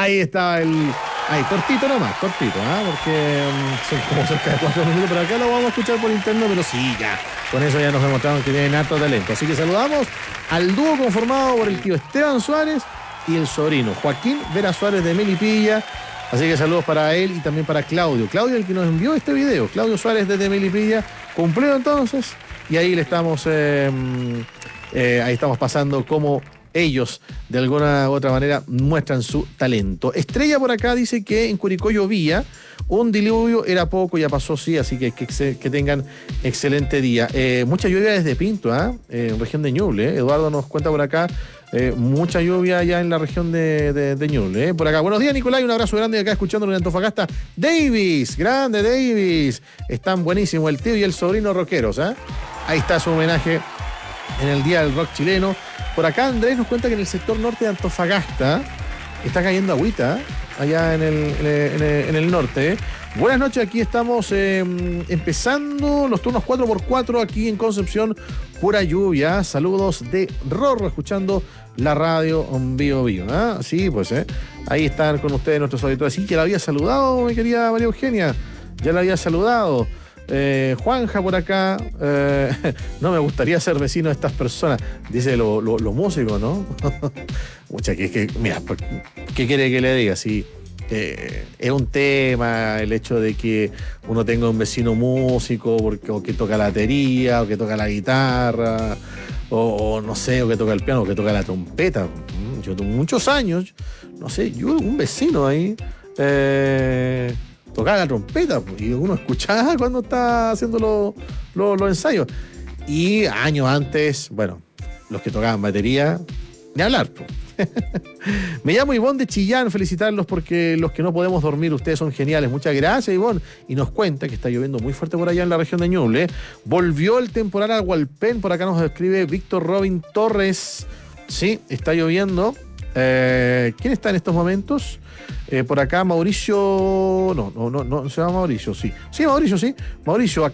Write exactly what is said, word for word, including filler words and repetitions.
Ahí estaba el... Ahí, cortito nomás, cortito, ¿ah? Porque um, son como cerca de cuatro minutos, pero acá lo vamos a escuchar por interno, pero sí, ya. Con eso ya nos demostraron que tienen harto talento. Así que saludamos al dúo conformado por el tío Esteban Suárez y el sobrino Joaquín Vera Suárez de Melipilla. Así que saludos para él y también para Claudio. Claudio, el que nos envió este video. Claudio Suárez desde Melipilla. Cumplió entonces. Y ahí le estamos, eh, eh, ahí estamos pasando cómo ellos, de alguna u otra manera, muestran su talento. Estrella por acá dice que en Curicó llovía. Un diluvio era poco, ya pasó, sí, así que que, que tengan excelente día. Eh, mucha lluvia desde Pinto, ¿ah? ¿eh? En región de Ñuble. ¿eh? Eduardo nos cuenta por acá. Eh, mucha lluvia allá en la región de, de, de Ñuble. ¿eh? Por acá. Buenos días, Nicolás. Un abrazo grande acá escuchándolo en Antofagasta. Davis, grande Davis. Están buenísimos el tío y el sobrino rockeros. ¿eh? Ahí está su homenaje en el Día del Rock chileno. Por acá Andrés nos cuenta que en el sector norte de Antofagasta está cayendo agüita, ¿eh? allá en el, en el, en el norte. ¿eh? Buenas noches, aquí estamos eh, empezando los turnos cuatro por cuatro aquí en Concepción, pura lluvia. Saludos de Rorro, escuchando la radio en vivo vivo. ¿eh? Sí, pues eh. ahí están con ustedes nuestros auditores. Sí, que la había saludado, mi querida María Eugenia, ya la había saludado. Eh, Juanja por acá, eh, no me gustaría ser vecino de estas personas, dice los lo, lo músicos, ¿no? Mucha que, que, mira, ¿qué quiere que le diga? Si eh, es un tema el hecho de que uno tenga un vecino músico porque, o que toca la batería, o que toca la guitarra, o, o no sé, o que toca el piano, o que toca la trompeta. Yo tengo muchos años, no sé, yo un vecino ahí. Eh, tocaba la trompeta y uno escuchaba cuando está haciendo los lo, lo ensayos. Y años antes, bueno, los que tocaban batería, ni hablar. Me llamo Ivonne de Chillán, felicitarlos porque los que no podemos dormir, ustedes son geniales. Muchas gracias, Ivonne. Y nos cuenta que está lloviendo muy fuerte por allá en la región de Ñuble. ¿eh? Volvió el temporal a Hualpén, por acá nos escribe Víctor Robin Torres. Sí, está lloviendo. Eh, ¿Quién está en estos momentos? Eh, por acá Mauricio, no, no, no, no se llama Mauricio, sí. Sí, Mauricio, sí. Mauricio,